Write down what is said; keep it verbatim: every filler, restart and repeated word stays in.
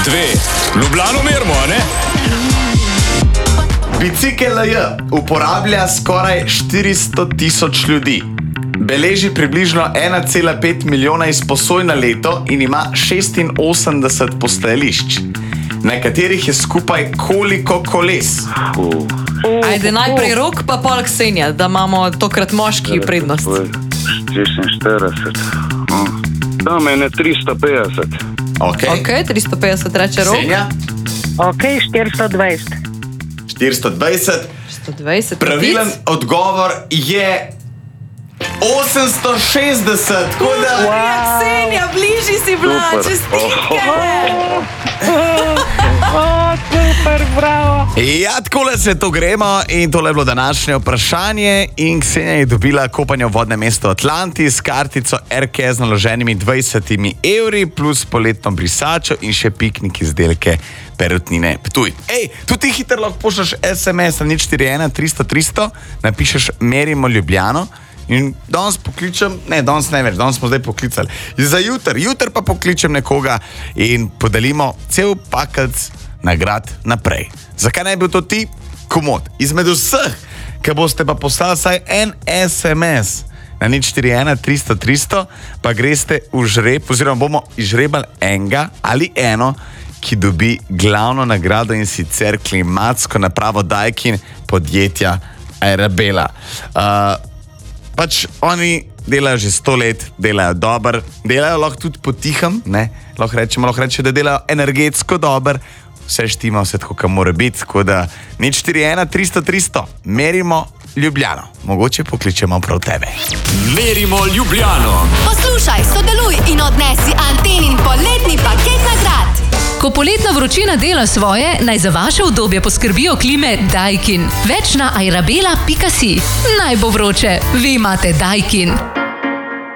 dve. Ljubljano merimo, a ne? Bicikel L J uporablja skoraj štiristo tisoč ljudi. Beleži približno ena cela pet milijona izposoj na leto in ima šestinosemdeset postajališč, na katerih je skupaj koliko koles. Ajde, najprej Rok, pa pol Ksenija, da imamo tokrat moški prednost. šestinštirideset. Tam je ne tristo petdeset. Ok, Ok, tristo petdeset reče Rok. Ksenija? Ok, štiristo dvajset. štiristo dvajset. štiristo dvajset. Pravilen odgovor je osemsto šestdeset. Wow. Ja, Ksenija, bližji si bila, Super. čestitke. O, super, bravo. Ja, takole se to gremo in tole je bilo današnje vprašanje in Ksenija je dobila kopanje v vodnem mestu Atlantis, kartico R K z naloženimi dvajsetimi evri plus poletno brisačo in še piknik izdelke Perutnine Ptuj. Ej, tudi ti hitro lahko pošljaš S M S na nič štiri ena tristo tristo, napišeš merimo Ljubljano in danes pokličem, ne, danes ne več, danes smo zdaj poklicali. Za jutr, jutr pa pokličem nekoga in podelimo cel pakelc nagrad naprej. Zakaj ne bi bil to ti? Komod. Izmed vseh, ki boste pa poslali saj en S M S na nič štiri ena tristo tristo, pa greste v žreb, oziroma bomo izžrebali enega ali eno, ki dobi glavno nagrado in sicer klimatsko napravo Daikin podjetja Arabela. Uh, pač oni delajo že sto let, delajo dober, delajo lahko tudi potihem, ne, lahko rečemo, lahko rečemo, da delajo energetsko dober, vse štima, vse tako, kam mora biti, tako da nič štiri ena tristo tristo, merimo Ljubljano, mogoče pokličemo prav tebe. Merimo Ljubljano. Poslušaj, sodeluj in odnesi Antenin poletni paket nagrad. Ko poletna vročina dela svoje, naj za vaše udobje poskrbijo klime Daikin. Več na arabela pika si. Naj bo vroče, vi imate Daikin.